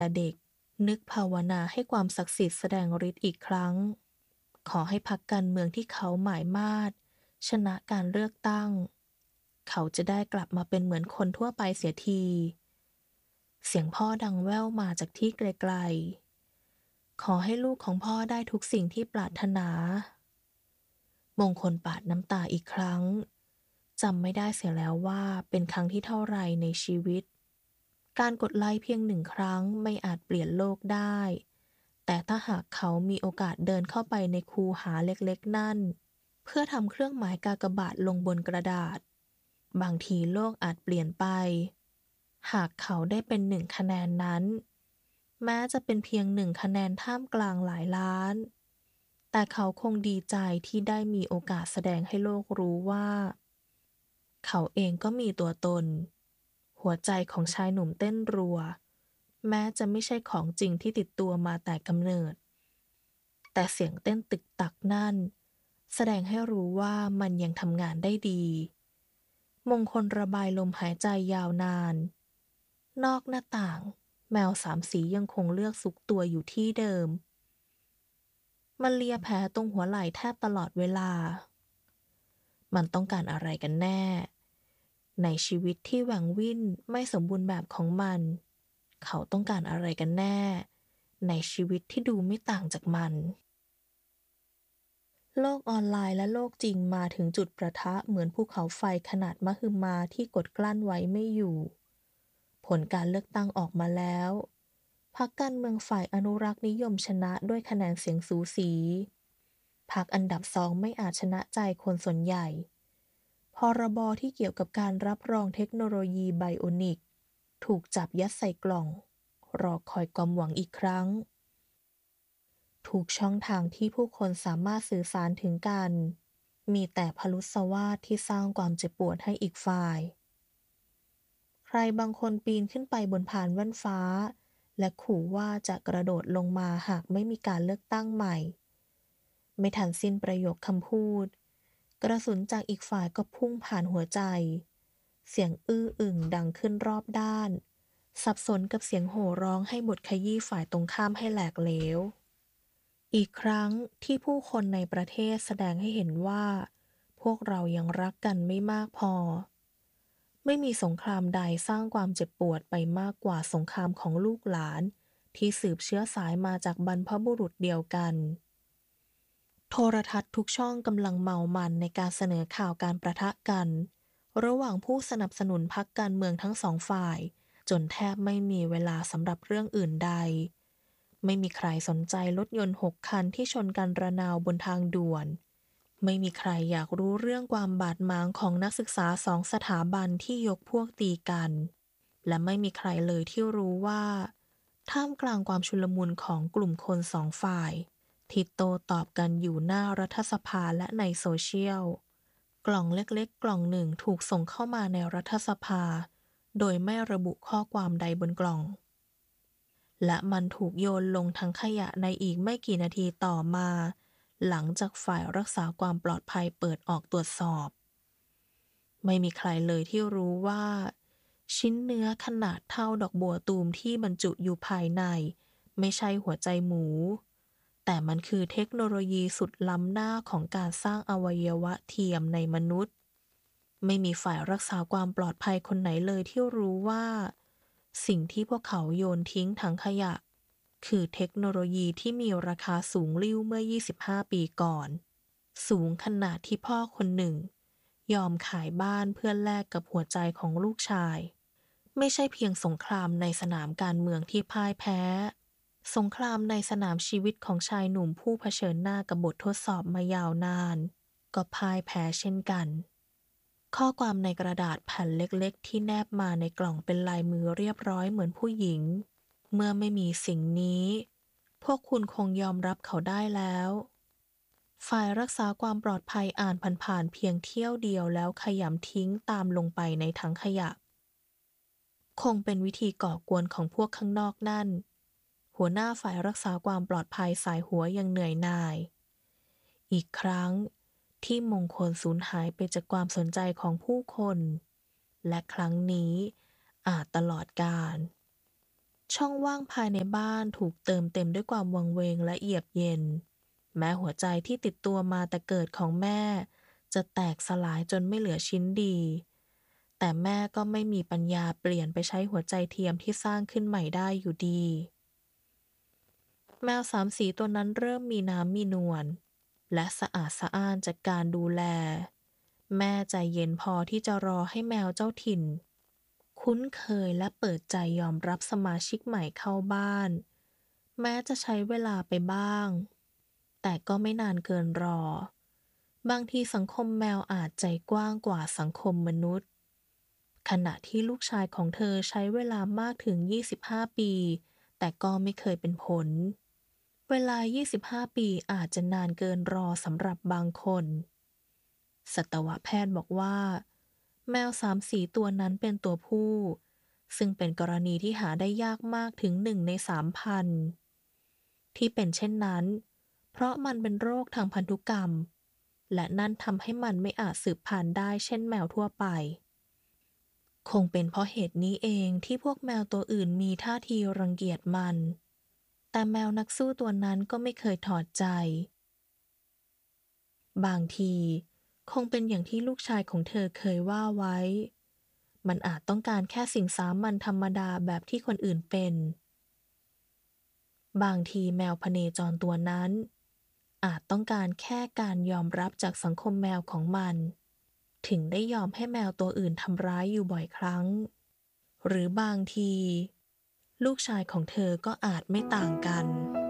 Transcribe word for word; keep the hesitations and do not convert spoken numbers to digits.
แต่เด็กนึกภาวนาให้ความศักดิ์สิทธิ์แสดงฤทธิ์อีกครั้งขอให้พรรคการเมืองที่เขาหมายมาศชนะการเลือกตั้งเขาจะได้กลับมาเป็นเหมือนคนทั่วไปเสียทีเสียงพ่อดังแว่วมาจากที่ไกลๆขอให้ลูกของพ่อได้ทุกสิ่งที่ปรารถนามงคลปาดน้ำตาอีกครั้งจำไม่ได้เสียแล้วว่าเป็นครั้งที่เท่าไรในชีวิตการกดไลค์เพียงหนึ่งครั้งไม่อาจเปลี่ยนโลกได้แต่ถ้าหากเขามีโอกาสเดินเข้าไปในคูหาเล็กๆนั่นเพื่อทำเครื่องหมายกากบาทลงบนกระดาษบางทีโลกอาจเปลี่ยนไปหากเขาได้เป็นหนึ่งคะแนนนั้นแม้จะเป็นเพียงหนึ่งคะแนนท่ามกลางหลายล้านแต่เขาคงดีใจที่ได้มีโอกาสแสดงให้โลกรู้ว่าเขาเองก็มีตัวตนหัวใจของชายหนุ่มเต้นรัวแม้จะไม่ใช่ของจริงที่ติดตัวมาแต่กำเนิดแต่เสียงเต้นตึกตักนั่นแสดงให้รู้ว่ามันยังทำงานได้ดีมงคลระบายลมหายใจยาวนานนอกหน้าต่างแมวสามสียังคงเลือกซุกตัวอยู่ที่เดิมมันเลียแผลตรงหัวไหล่แทบตลอดเวลามันต้องการอะไรกันแน่ในชีวิตที่แหว่งวิ่นไม่สมบูรณ์แบบของมันเขาต้องการอะไรกันแน่ในชีวิตที่ดูไม่ต่างจากมันโลกออนไลน์และโลกจริงมาถึงจุดประทะเหมือนภูเขาไฟขนาดมหึมาที่กดกลั้นไว้ไม่อยู่ผลการเลือกตั้งออกมาแล้วพรรคการเมืองฝ่ายอนุรักษ์นิยมชนะด้วยคะแนนเสียงสูสีพรรคอันดับสองไม่อาจชนะใจคนส่วนใหญ่พรบที่เกี่ยวกับการรับรองเทคโนโลยีไบโอนิกถูกจับยัดใส่กล่องรอคอยความหวังอีกครั้งทุกช่องทางที่ผู้คนสามารถสื่อสารถึงกันมีแต่พลุสวาทที่สร้างความเจ็บปวดให้อีกฝ่ายใครบางคนปีนขึ้นไปบนพานแว่นฟ้าและขู่ว่าจะกระโดดลงมาหากไม่มีการเลือกตั้งใหม่ไม่ทันสิ้นประโยคคำพูดกระสุนจากอีกฝ่ายก็พุ่งผ่านหัวใจเสียงอื้ออึ่งดังขึ้นรอบด้านสับสนกับเสียงโห่ร้องให้บทขยี้ฝ่ายตรงข้ามให้แหลกเหลว อีกครั้งที่ผู้คนในประเทศแสดงให้เห็นว่าพวกเรายังรักกันไม่มากพอไม่มีสงครามใดสร้างความเจ็บปวดไปมากกว่าสงครามของลูกหลานที่สืบเชื้อสายมาจากบรรพบุรุษเดียวกันโทรทัศน์ทุกช่องกำลังเมามันในการเสนอข่าวการประทะกันระหว่างผู้สนับสนุนพรรคการเมืองทั้งสองฝ่ายจนแทบไม่มีเวลาสำหรับเรื่องอื่นใด ไม่มีใครสนใจรถยนต์หกคันที่ชนกันระนาวบนทางด่วน ไม่มีใครอยากรู้เรื่องความบาดหมางของนักศึกษาสองสถาบันที่ยกพวกตีกัน และไม่มีใครเลยที่รู้ว่าท่ามกลางความชุลมุนของกลุ่มคนสองฝ่ายที่โต้ตอบกันอยู่หน้ารัฐสภาและในโซเชียลกล่องเล็กๆกล่องหนึ่งถูกส่งเข้ามาในรัฐสภาโดยไม่ระบุข้อความใดบนกล่อง และมันถูกโยนลงถังขยะในอีกไม่กี่นาทีต่อมาหลังจากฝ่ายรักษาความปลอดภัยเปิดออกตรวจสอบไม่มีใครเลยที่รู้ว่าชิ้นเนื้อขนาดเท่าดอกบัวตูมที่บรรจุอยู่ภายในไม่ใช่หัวใจหมูแต่มันคือเทคโนโลยีสุดล้ำหน้าของการสร้างอวัยวะเทียมในมนุษย์ไม่มีฝ่ายรักษาความปลอดภัยคนไหนเลยที่รู้ว่าสิ่งที่พวกเขาโยนทิ้งถังขยะคือเทคโนโลยีที่มีราคาสูงลิ่วเมื่อยี่สิบห้าปีก่อนสูงขนาดที่พ่อคนหนึ่งยอมขายบ้านเพื่อแลกกับหัวใจของลูกชายไม่ใช่เพียงสงครามในสนามการเมืองที่พ่ายแพ้สงครามในสนามชีวิตของชายหนุ่มผู้เผชิญหน้ากับบททดสอบมายาวนานก็พ่ายแพ้เช่นกัน ข้อความในกระดาษแผ่นเล็กๆที่แนบมาในกล่องเป็นลายมือเรียบร้อยเหมือนผู้หญิงเมื่อไม่มีสิ่งนี้พวกคุณคงยอมรับเขาได้แล้วฝ่ายรักษาความปลอดภัยอ่านผ่านๆเพียงเที่ยวเดียวแล้วขยำทิ้งตามลงไปในถังขยะคงเป็นวิธีก่อกวนของพวกข้างนอกนั่นหัวหน้าฝ่ายรักษาความปลอดภัยสายหัวยังเหนื่อยหน่ายอีกครั้ง ที่มงคลสูญหายไปจากความสนใจของผู้คนและครั้งนี้อาจตลอดกาลช่องว่างภายในบ้านถูกเติมเต็มด้วยความวังเวงและเอียบเย็นแม้หัวใจที่ติดตัวมาแต่เกิดของแม่จะแตกสลายจนไม่เหลือชิ้นดีแต่แม่ก็ไม่มีปัญญาเปลี่ยนไปใช้หัวใจเทียมที่สร้างขึ้นใหม่ได้อยู่ดีแมวสามสีตัวนั้นเริ่มมีน้ำมีนวลและสะอาดสะอ้านจากการดูแลแม่ใจเย็นพอที่จะรอให้แมวเจ้าถิ่น คุ้นเคยและเปิดใจยอมรับสมาชิกใหม่เข้าบ้านแม้จะใช้เวลาไปบ้างแต่ก็ไม่นานเกินรอบางทีสังคมแมวอาจใจกว้างกว่าสังคมมนุษย์ขณะที่ลูกชายของเธอใช้เวลามากถึงยี่สิบห้าปีแต่ก็ไม่เคยเป็นผลเวลายี่สิบห้าปีอาจจะนานเกินรอสำหรับบางคนสัตวแพทย์บอกว่า แมวสามสีตัวนั้นเป็นตัวผู้ซึ่งเป็นกรณีที่หาได้ยากมากถึงหนึ่งในสามพันที่เป็นเช่นนั้นเพราะมันเป็นโรคทางพันธุกรรมและนั่นทำให้มันไม่อาจสืบพันธุ์ได้เช่นแมวทั่วไปคงเป็นเพราะเหตุนี้เองที่พวกแมวตัวอื่นมีท่าทีรังเกียจมันแต่แมวนักสู้ตัวนั้นก็ไม่เคยถอดใจบางทีคงเป็นอย่างที่ลูกชายของเธอเคยว่าไว้ มันอาจต้องการแค่สิ่งสามัญธรรมดาแบบที่คนอื่นเป็น บางทีแมวพเนจรตัวนั้นอาจต้องการแค่การยอมรับจากสังคมแมวของมัน ถึงได้ยอมให้แมวตัวอื่นทำร้ายอยู่บ่อยครั้ง หรือบางทีลูกชายของเธอก็อาจไม่ต่างกัน